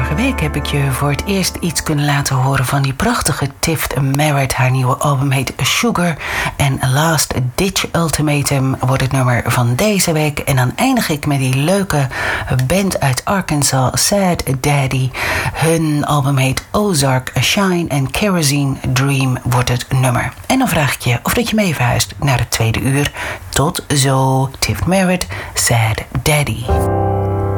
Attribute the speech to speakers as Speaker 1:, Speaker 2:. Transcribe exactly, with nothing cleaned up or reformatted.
Speaker 1: Vorige week heb ik je voor het eerst iets kunnen laten horen van die prachtige Tiff Merritt. Haar nieuwe album heet Sugar. En Last Ditch Ultimatum wordt het nummer van deze week. En dan eindig ik met die leuke band uit Arkansas, Sad Daddy. Hun album heet Ozark Shine en Kerosene Dream wordt het nummer. En dan vraag ik je of dat je mee verhuist naar het tweede uur. Tot zo, Tiff Merritt, Sad Daddy.